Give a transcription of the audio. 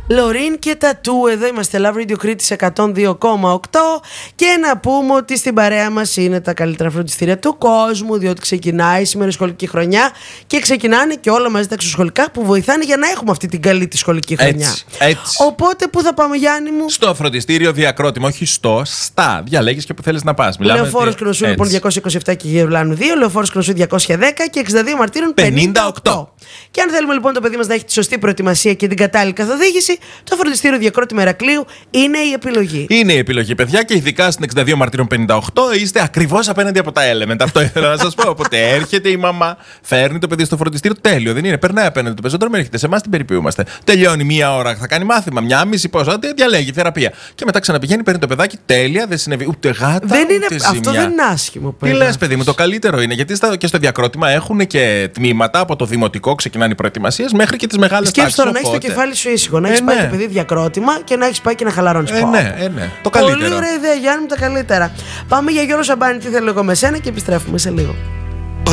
Λωρίν και Τατού, εδώ είμαστε, Love Radio Κρήτης 102,8. Και να πούμε ότι στην παρέα μας είναι τα καλύτερα φροντιστήρια του κόσμου, διότι ξεκινάει σήμερα η σχολική χρονιά και ξεκινάνε και όλα μαζί τα εξωσχολικά που βοηθάνε για να έχουμε αυτή την καλή τη σχολική χρονιά. Έτσι. Οπότε, πού θα πάμε, Γιάννη μου? Στο φροντιστήριο Διακρότημα, όχι στα. Διαλέγεις και που θέλεις να πας. Λεωφόρος Κνωσού, λοιπόν, 227 και Γευλάνου 2, Λεωφόρος Κνωσού 210 και 62 Μαρτύρων 58. Και αν θέλουμε λοιπόν το παιδί μας να έχει τη σωστή προετοιμασία και την κατάλληλη καθοδήγηση, το φροντιστήριο Διακρότημα Ηρακλείου είναι η επιλογή. Είναι η επιλογή, παιδιά, και ειδικά στην 62 Μαρτύρων 58 είστε ακριβώς απέναντι από τα Element. Αυτό ήθελα να σας πω. Οπότε έρχεται η μαμά, φέρνει το παιδί στο φροντιστήριο, τέλειο δεν είναι. Περνάει απέναντι το πεζόδρομο, έρχεται σε εμάς, την περιποιούμαστε. Τελειώνει μία ώρα, θα κάνει μάθημα, μία μισή πόσα, διαλέγει θεραπεία. Και μετά ξαναπηγαίνει, παίρνει το παιδάκι, τέλεια, δεν συνέβη ούτε γάτα. Δεν είναι, ούτε αυτό δεν είναι άσχημο. Τι λες, παιδί μου, το καλύτερο είναι. Γιατί και στο Διακρότημα έχουν και τμήματα από το δημοτικό, ξεκινάνε οι προετοιμασίες μέχρι και τις μεγάλες τάξεις. Σκέψου τώρα να έχεις το κεφάλι σου ήσυχο, να έχεις πάει το παιδί Διακρότημα και να έχεις πάει και να χαλαρώνεις. Ναι. Το καλύτερο. Πολύ ωραία ιδέα, Γιάννη μου, τα καλύτερα. Πάμε για Γιώργο Σαμπάνη, τι θέλω εγώ με σένα και επιστρέφουμε σε λίγο.